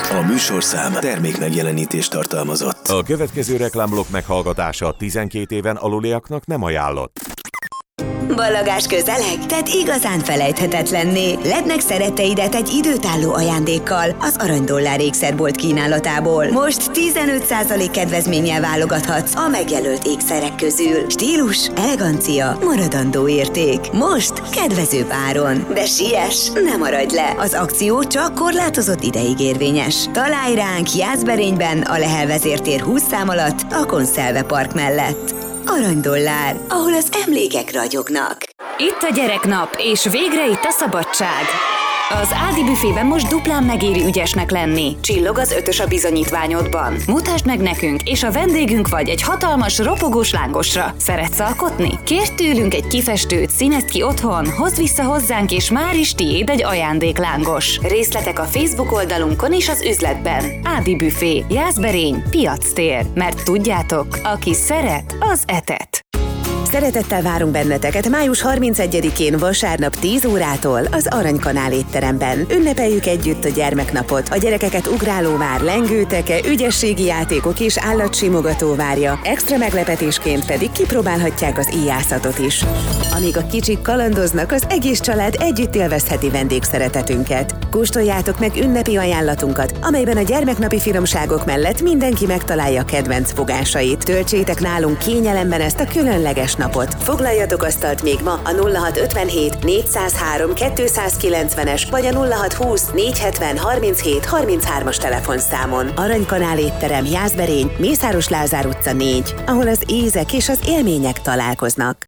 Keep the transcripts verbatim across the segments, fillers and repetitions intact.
A műsorszám termék megjelenítést tartalmazott. A következő reklámblokk meghallgatása tizenkét éven aluliaknak nem ajánlott. Ballagás közeleg? Tedd igazán felejthetetlenné. Ledd meg szeretteidet egy időtálló ajándékkal az Aranydollár ékszerbolt kínálatából. Most tizenöt százalék kedvezménnyel válogathatsz a megjelölt ékszerek közül. Stílus, elegancia, maradandó érték. Most kedvezőbb áron. De siess, ne maradj le! Az akció csak korlátozott ideig érvényes. Találj ránk Jászberényben a Lehel vezértér húsz szám alatt a Konzelve Park mellett. Aranydollár, ahol az emlékek ragyognak. Itt a gyereknap, és végre itt a szabadság. Az Ádi büfében most duplán megéri ügyesnek lenni. Csillog az ötös a bizonyítványodban. Mutasd meg nekünk, és a vendégünk vagy egy hatalmas, ropogós lángosra. Szeretsz alkotni? Kérd tőlünk egy kifestőt, színezd ki otthon, hozd vissza hozzánk, és már is tiéd egy ajándéklángos. Részletek a Facebook oldalunkon és az üzletben. Ádi büfé, Jászberény, Piactér. Mert tudjátok, aki szeret, az etet. Szeretettel várunk benneteket május harmincegyedikén vasárnap tíz órától az Aranykanál étteremben. Ünnepeljük együtt a gyermeknapot. A gyerekeket ugrálóvár, lengőteke, ügyességi játékok és állatsimogató várja. Extra meglepetésként pedig kipróbálhatják az íjászatot is. Amíg a kicsik kalandoznak, az egész család együtt élvezheti vendégszeretetünket. Kóstoljátok meg ünnepi ajánlatunkat, amelyben a gyermeknapi finomságok mellett mindenki megtalálja kedvenc fogásait. Töltsétek nálunk kényelemben ezt a különleges napot. Foglaljatok asztalt még ma a nulla hat ötvenhét négyszázhárom kétszázkilencvenes vagy a nulla hat húsz négyszázhetven harminchét harminchárom-as telefonszámon. Aranykanál étterem, Jászberény, Mészáros Lázár utca négy, ahol az ízek és az élmények találkoznak.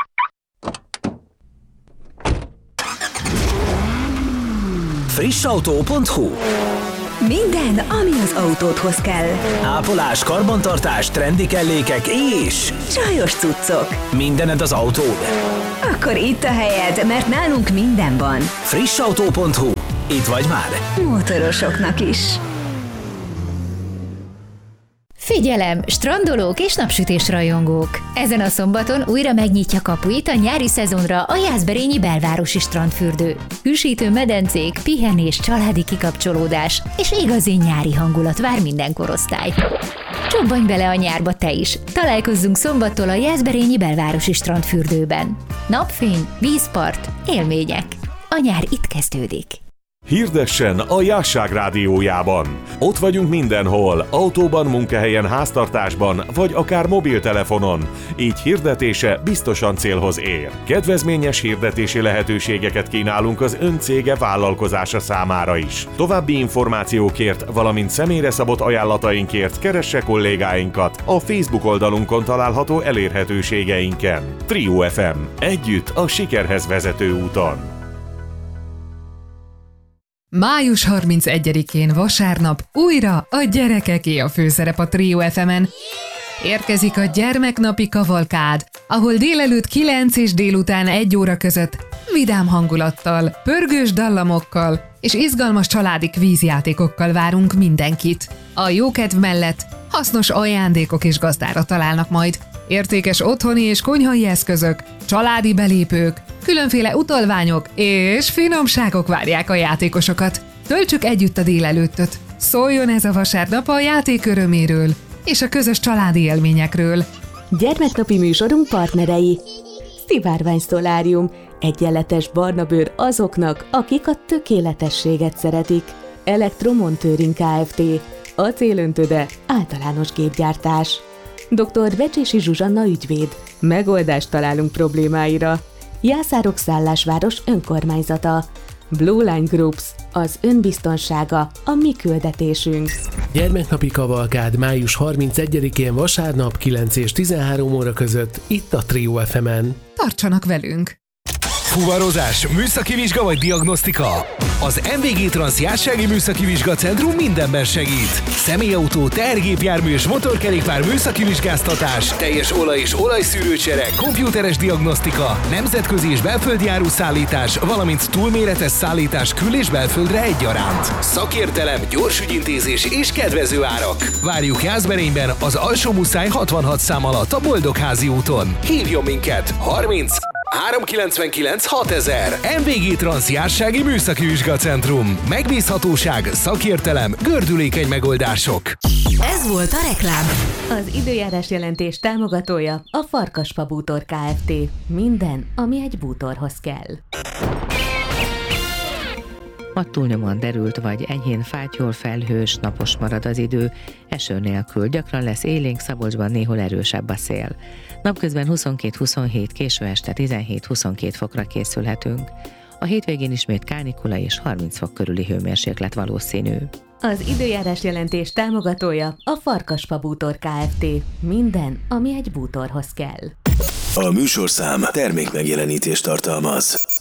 Frissautó pont hu. Minden, ami az autódhoz kell. Ápolás, karbantartás, trendi kellékek és csajos cuccok. Mindened az autód? Akkor itt a helyed, mert nálunk minden van. Frissautó pont hu. Itt vagy már. Motorosoknak is. Figyelem, strandolók és napsütésrajongók! Ezen a szombaton újra megnyitja kapuit a nyári szezonra a Jászberényi belvárosi strandfürdő. Hűsítő medencék, pihenés, családi kikapcsolódás és igazi nyári hangulat vár minden korosztályt. Csobbanj bele a nyárba te is! Találkozzunk szombattól a Jászberényi belvárosi strandfürdőben. Napfény, vízpart, élmények. A nyár itt kezdődik. Hirdessen a Jásság rádiójában. Ott vagyunk mindenhol, autóban, munkahelyen, háztartásban, vagy akár mobiltelefonon. Így hirdetése biztosan célhoz ér. Kedvezményes hirdetési lehetőségeket kínálunk az ön cége vállalkozása számára is. További információkért, valamint személyre szabott ajánlatainkért keresse kollégáinkat a Facebook oldalunkon található elérhetőségeinken. Trio ef em. Együtt a sikerhez vezető úton. május harmincegyedikén vasárnap újra a gyerekeké a főszerep a Trio ef emen. Érkezik a gyermeknapi kavalkád, ahol délelőtt kilenc és délután egy óra között vidám hangulattal, pörgős dallamokkal és izgalmas családi kvízjátékokkal várunk mindenkit. A jókedv mellett hasznos ajándékok is gazdára találnak majd. Értékes otthoni és konyhai eszközök, családi belépők, különféle utalványok és finomságok várják a játékosokat. Töltsük együtt a délelőttöt. Szóljon ez a vasárnap a játék öröméről és a közös családi élményekről. Gyermeknapi műsorunk partnerei. Szivárvány Szolárium. Egyenletes barna bőr azoknak, akik a tökéletességet szeretik. Elektromontőring Kft. Acélöntöde, általános gépgyártás. doktor Becsési Zsuzsanna ügyvéd. Megoldást találunk problémáira. Jászárok szállásváros önkormányzata. Blue Line Groups. Az önbiztonsága a mi küldetésünk. Gyermeknapi kavalkád május harmincegyedikén vasárnap kilenc és tizenhárom óra között itt a Trio ef emen. Tartsanak velünk! Fuvarozás, műszaki vizsga vagy diagnosztika? Az em vé gé Transz Jássági Műszaki Vizsgacentrum mindenben segít. Személyautó, tehergépjármű és motorkerékpár műszaki vizsgáztatás, teljes olaj- és olajszűrőcsere, komputeres diagnosztika, nemzetközi és belföldi áruszállítás, valamint túlméretes szállítás kül- és belföldre egyaránt. Szakértelem, gyors ügyintézés és kedvező árak. Várjuk Jászberényben az Alsó Muszáj hatvanhat szám alatt a Boldogházi úton. Hívjon minket! harminc három kilencvenkilenc hatezer. em vé gé Transzjársági Műszaki Vizsgacentrum. Megbízhatóság, szakértelem, gördülékeny megoldások. Ez volt a reklám. Az időjárás jelentés támogatója a Farkasfa Bútor Kft. Minden, ami egy bútorhoz kell. Ma túlnyomóan derült vagy enyhén fátyol, felhős, napos marad az idő, eső nélkül, gyakran lesz élénk, Szabolcsban néhol erősebb a szél. Napközben huszonkettő-huszonhét, késő este tizenhét-huszonkét fokra készülhetünk. A hétvégén ismét kánikula és harminc fok körüli hőmérséklet valószínű. Az időjárás jelentés támogatója a Farkasfa Bútor Kft. Minden, ami egy bútorhoz kell. A műsorszám termékmegjelenítést tartalmaz.